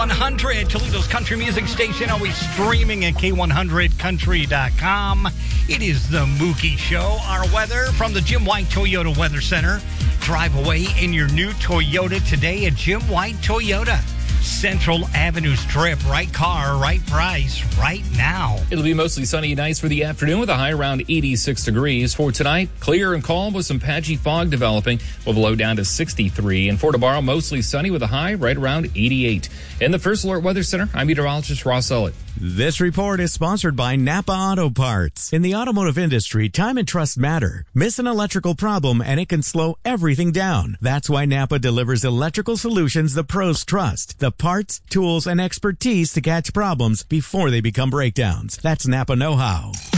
K100, Toledo's country music station, always streaming at K100country.com. It is the Mookie Show. Our weather from the Jim White Toyota Weather Center. Drive away in your new Toyota today at Jim White Toyota. Central Avenue Strip. Right car, right price, right now. It'll be mostly sunny and nice for the afternoon with a high around 86 degrees. For tonight, clear and calm with some patchy fog developing with a low down to 63. And for tomorrow, mostly sunny with a high right around 88. In the First Alert Weather Center, I'm meteorologist Ross Ellett. This report is sponsored by Napa Auto Parts. In the automotive industry, time and trust matter. Miss an electrical problem and it can slow everything down. That's why Napa delivers electrical solutions the pros trust. The parts, tools, and expertise to catch problems before they become breakdowns. That's Napa know-how.